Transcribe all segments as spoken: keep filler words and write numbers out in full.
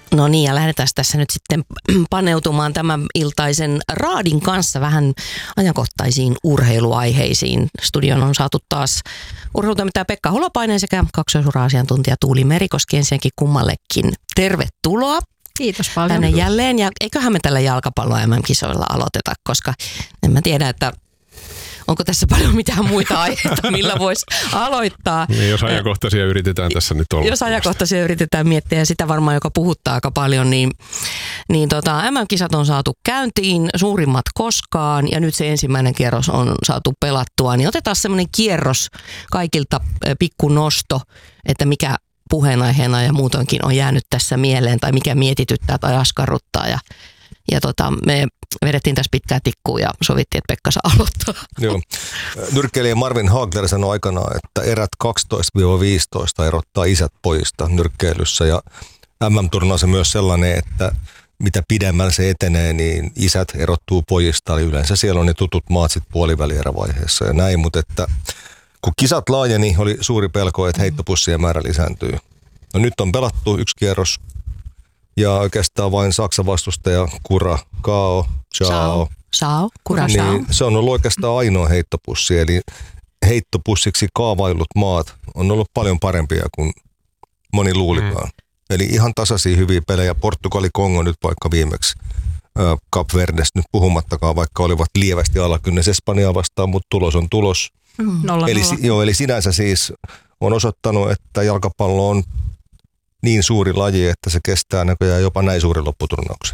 No niin, ja lähdetään tässä nyt sitten paneutumaan tämän iltaisen raadin kanssa vähän ajankohtaisiin urheiluaiheisiin. Studion on saatu taas urheilutoimittaja Pekka Holopainen sekä kaksoisura-asiantuntija Tuuli Merikoski. Ensinnäkin kummallekin tervetuloa. Kiitos paljon. Tänne jälleen, ja eiköhän me tällä jalkapallon M M-kisoilla aloiteta, koska en mä tiedä, että onko tässä paljon mitään muita aiheita, millä voisi aloittaa. Niin, jos ajankohtaisia yritetään tässä nyt olla. Jos ajankohtaisia yritetään miettiä, ja sitä varmaan, joka puhuttaa aika paljon, niin, niin tota, M M-kisat on saatu käyntiin, suurimmat koskaan, ja nyt se ensimmäinen kierros on saatu pelattua. Niin otetaan semmoinen kierros kaikilta, pikku nosto, että mikä puheenaiheena ja muutoinkin on jäänyt tässä mieleen, tai mikä mietityttää tai askarruttaa, ja Ja tota, me vedettiin tässä pitkää tikkua ja sovittiin, että Pekka saa aloittaa. Joo. Nyrkkeilijä Marvin Hagler sanoi aikanaan, että erät kaksitoista viisitoista erottaa isät pojista nyrkkeilyssä. Ja M M-turnaus on myös sellainen, että mitä pidemmällä se etenee, niin isät erottuu pojista. Eli yleensä siellä on ne tutut maat sitten puolivälierävaiheessa ja näin. Mutta että kun kisat laajeni, oli suuri pelko, että heittopussien määrä lisääntyy. No nyt on pelattu yksi kierros. Ja oikeastaan vain Saksan vastustaja Kura, Kao, Chao. Chao, Kura, niin Chao. Se on ollut oikeastaan ainoa heittopussi, eli heittopussiksi kaavaillut maat on ollut paljon parempia kuin moni luulikaan. Mm. Eli ihan tasaisia hyviä pelejä. Portugali, Kongo nyt vaikka viimeksi. Cap Verdesta nyt puhumattakaan, vaikka olivat lievästi alakynnessä Espanjaa vastaan, mutta tulos on tulos. Mm. Nolla, eli, nolla. Joo, eli sinänsä siis on osoittanut, että jalkapallo on niin suuri laji, että se kestää näköjään jopa näin suurin lopputurnauksen.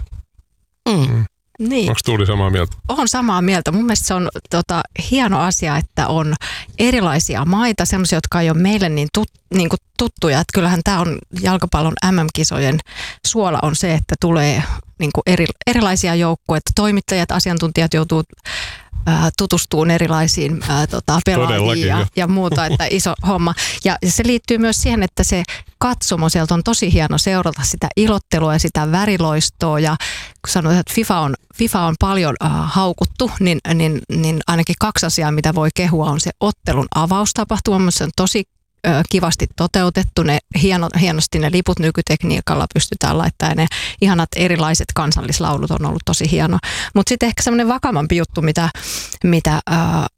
Mm. Niin. Onko Tuuli samaa mieltä? Olen samaa mieltä. Mun mielestä se on tota, hieno asia, että on erilaisia maita, sellaisia, jotka ei ole meille niin, tut, niin kuin tuttuja. Että kyllähän tämä on jalkapallon M M-kisojen suola on se, että tulee niin kuin eri, erilaisia joukkueita. Toimittajat, asiantuntijat joutuu tutustuun erilaisiin ää, tota, pelaajiin ja, ja muuta, että iso homma. Ja se liittyy myös siihen, että se katsomo sieltä on tosi hieno seurata sitä ilottelua ja sitä väriloistoa. Ja kun sanoit, että FIFA on, FIFA on paljon äh, haukuttu, niin, niin, niin ainakin kaksi asiaa, mitä voi kehua, on se ottelun avaustapahtuma. Se on tosi kivasti toteutettu, ne hieno, hienosti ne liput nykytekniikalla pystytään laittamaan, ne ihanat erilaiset kansallislaulut on ollut tosi hieno. Mutta sitten ehkä semmoinen vakavampi juttu, mitä, mitä äh,